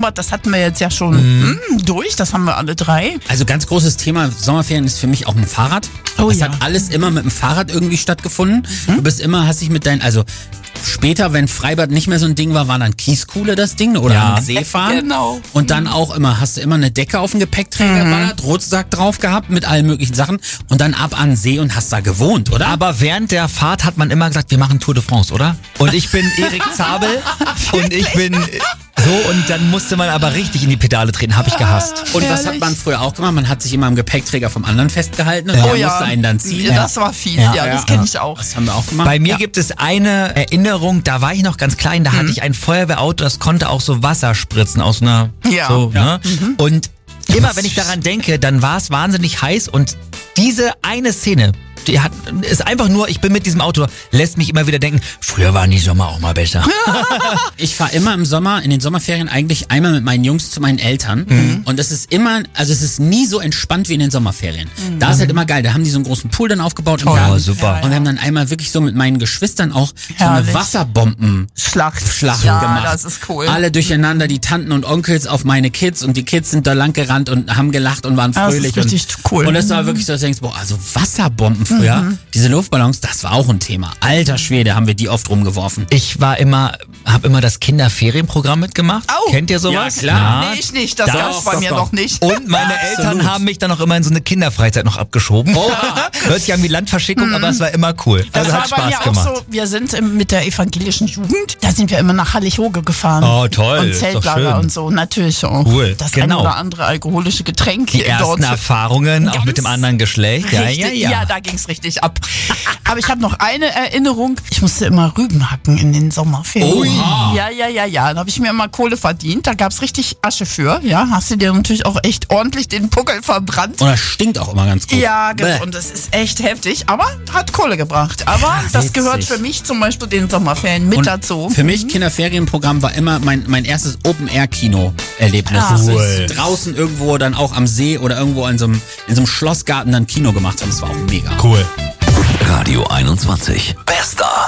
Motorrad, das hatten wir jetzt ja schon durch, das haben wir alle 3. Also ganz großes Thema Sommerferien ist für mich auch ein Fahrrad. Oh das ja. hat alles immer mit dem Fahrrad irgendwie stattgefunden. Du bist immer, hast dich mit also später, wenn Freibad nicht mehr so ein Ding war dann Kieskuhle das Ding oder am See fahren. Genau. Und dann auch immer, hast du immer eine Decke auf dem Gepäckträger geballert, Rucksack drauf gehabt mit allen möglichen Sachen und dann ab an den See und hast da gewohnt, oder? Aber während der Fahrt hat man immer gesagt, wir machen Tour de France, oder? Und ich bin Erik Zabel und ich bin so, und dann musste man aber richtig in die Pedale treten, habe ich gehasst. Und was hat man früher auch gemacht? Man hat sich immer am Gepäckträger vom anderen festgehalten und der musste einen dann ziehen. Ja, das war fies, ja, das kenne ich auch. Das haben wir auch gemacht. Bei mir gibt es eine Erinnerung, da war ich noch ganz klein, da hatte ich ein Feuerwehrauto, das konnte auch so Wasser spritzen aus einer, ne? Und immer wenn ich daran denke, dann war es wahnsinnig heiß und diese eine Szene, ist einfach nur, ich bin mit diesem Auto, lässt mich immer wieder denken, früher waren die Sommer auch mal besser. Ich fahre immer im Sommer, in den Sommerferien eigentlich einmal mit meinen Jungs zu meinen Eltern und es ist immer, also es ist nie so entspannt wie in den Sommerferien. Da ist halt immer geil, da haben die so einen großen Pool dann aufgebaut im Garten. Super. Und wir haben dann einmal wirklich so mit meinen Geschwistern auch so eine Wasserbomben-Schlacht gemacht. Das ist cool. Alle durcheinander, die Tanten und Onkels auf meine Kids und die Kids sind da lang gerannt und haben gelacht und waren fröhlich. Das ist richtig cool. Und das war wirklich so, dass du denkst, boah, also Wasserbomben früher, diese Luftballons, das war auch ein Thema. Alter Schwede, haben wir die oft rumgeworfen. Ich habe immer das Kinderferienprogramm mitgemacht. Oh. Kennt ihr sowas? Ja, klar. Nee, ich nicht, das gab's bei mir noch nicht. Und meine Eltern haben mich dann auch immer in so eine Kinderfreizeit noch abgeschoben. Hört sich an wie Landverschickung, aber es war immer cool. Also Das hat war bei mir Spaß gemacht. auch so, wir sind mit der evangelischen Jugend, da sind wir immer nach Hallig-Hoge gefahren. Oh, toll, Und ist doch Zeltlager schön. und so, natürlich auch. Cool, Das genau. eine oder andere alkoholische Getränk Die ersten dort. Erfahrungen, auch mit dem anderen Geschlecht. Richtig, ja, da ging's richtig ab. Aber ich habe noch eine Erinnerung. Ich musste immer Rüben hacken in den Sommerferien. Oha. Ja. Da habe ich mir immer Kohle verdient. Da gab's richtig Asche für. Ja, hast du dir natürlich auch echt ordentlich den Puckel verbrannt. Und das stinkt auch immer ganz gut. Ja, Bäh. und das ist echt heftig, aber hat Kohle gebracht. Aber das witzig. gehört für mich zum Beispiel den Sommerferien mit Und dazu. für mich, Kinderferienprogramm war immer mein erstes Open-Air-Kino-Erlebnis. Ah, Das cool. ist draußen irgendwo dann auch am See oder irgendwo in so einem Schlossgarten dann Kino gemacht haben. Das war auch mega. Cool. Radio 21. Bester.